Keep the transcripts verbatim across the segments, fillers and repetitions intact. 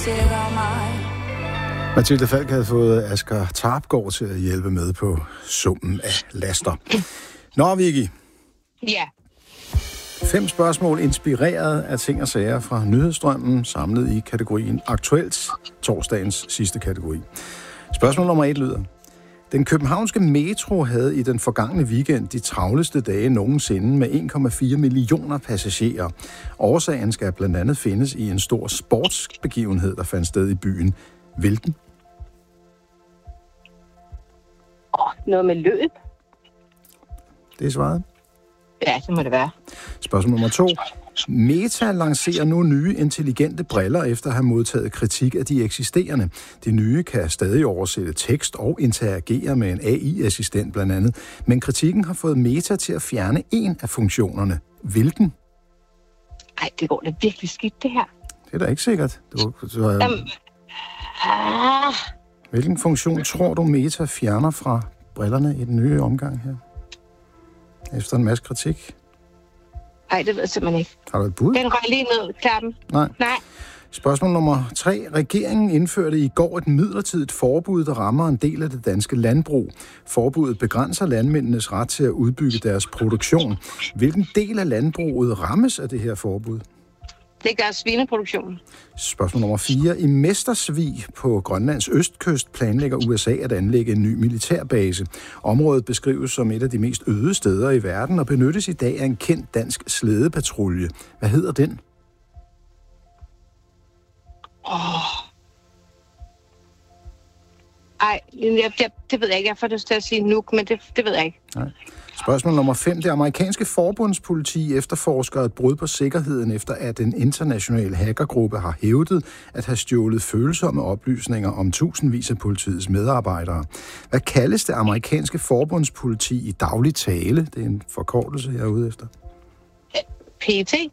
Mathilde Falk havde fået Asger Tarpgaard til at hjælpe med på summen af laster. Nå, Vicky. Ja. Fem spørgsmål inspireret af ting og sager fra nyhedsstrømmen, samlet i kategorien Aktuelt, torsdagens sidste kategori. Spørgsmål nummer et lyder: Den københavnske metro havde i den forgangne weekend de travleste dage nogensinde med en komma fire millioner passagerer. Årsagen skal blandt andet findes i en stor sportsbegivenhed, der fandt sted i byen. Hvilken? Åh, oh, noget med løb. Det er svaret. Ja, det må det være. Spørgsmål nummer to. Meta lancerer nu nye intelligente briller efter at have modtaget kritik af de eksisterende. De nye kan stadig oversætte tekst og interagere med en A I-assistent blandt andet. Men kritikken har fået Meta til at fjerne en af funktionerne. Hvilken? Ej, det går da virkelig skidt, det her. Det er da ikke sikkert. Du, du, uh... um, ah. Hvilken funktion tror du Meta fjerner fra brillerne i den nye omgang her? Efter en masse kritik. Nej, det ved jeg simpelthen ikke. Har du et bud? Den røg lige ned, klappen. Nej. Nej. Spørgsmål nummer tre. Regeringen indførte i går et midlertidigt forbud, der rammer en del af det danske landbrug. Forbuddet begrænser landmændenes ret til at udbygge deres produktion. Hvilken del af landbruget rammes af det her forbud? Det gør svineproduktionen. Spørgsmål nummer fire. I Mestersvig på Grønlands østkyst planlægger U S A at anlægge en ny militærbase. Området beskrives som et af de mest øde steder i verden og benyttes i dag af en kendt dansk slædepatrulje. Hvad hedder den? Åh. Oh. Ej, jeg, jeg, det ved jeg ikke. Jeg får lyst til at sige Nuuk, men det, det ved jeg ikke. Nej. Spørgsmål nummer fem. Det amerikanske forbundspoliti efterforsker et brud på sikkerheden, efter at en international hackergruppe har hævdet at have stjålet følsomme oplysninger om tusindvis af politiets medarbejdere. Hvad kaldes det amerikanske forbundspoliti i daglig tale? Det er en forkortelse, jeg er ude efter. P E T?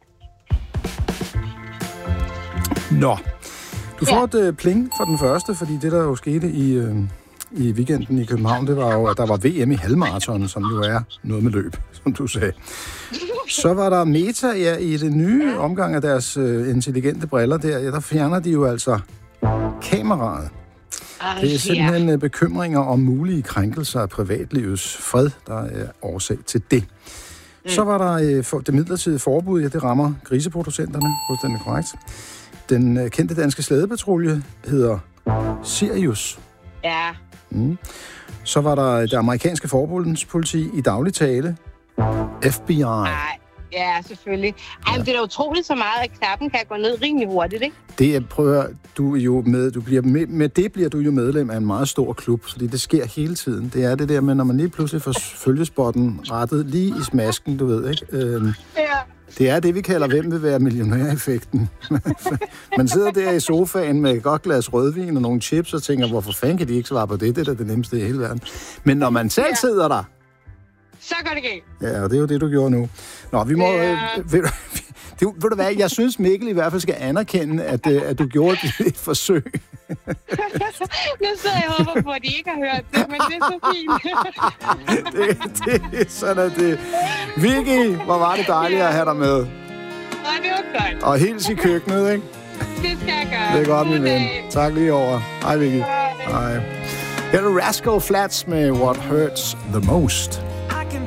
Nå. Du får ja. et uh, pling for den første, fordi det, der jo skete i... Uh... i weekenden i København, det var jo, at der var V M i halvmarathon, som jo er noget med løb, som du sagde. Så var der Meta, ja, i det nye omgang af deres øh, intelligente briller der, ja, der fjerner de jo altså kameraet. Det er simpelthen øh, bekymringer om mulige krænkelser af privatlivets fred, der er årsag til det. Mm. Så var der øh, for, det midlertidige forbud, ja, det rammer griseproducenterne, fuldstændig korrekt. Den øh, kendte danske slædepatrulje hedder Sirius. Ja. Mm. Så var der det amerikanske forbundspoliti i daglig tale. F B I. Nej, ja, selvfølgelig. Ej, ja. Det er da utroligt så meget, at knappen kan gå ned rimelig hurtigt, ikke? Det er, prøver du jo med, du bliver med, med det bliver du jo medlem af en meget stor klub, fordi det sker hele tiden. Det er det der med, når man lige pludselig får følgespotten rettet lige i smasken, du ved, ikke? Øhm, ja. Det er det, vi kalder, hvem vil være millionær-effekten. Man sidder der i sofaen med et godt glas rødvin og nogle chips og tænker, hvorfor fanden kan de ikke svare på det? Det er da det nemmeste i hele verden. Men når man selv ja. sidder der... Så går det galt. Ja, og det er jo det, du gjorde nu. Nå, vi må... Ja. Øh, ved, du, det, ved du hvad, jeg synes, Mikkel i hvert fald skal anerkende, at, at du gjorde et forsøg. Nu sidder jeg og håber på, at de ikke har hørt det, men det er så fint. det, det er sådan, at det... Vicky, hvor var det dejligt at have dig med. Og det var godt. Og hils i køkkenet, ikke? Det skal jeg gøre. Det er godt, min ven. Tak lige over. Hej, Vicky. Hej. Her er Rascal Flatts med What Hurts the Most.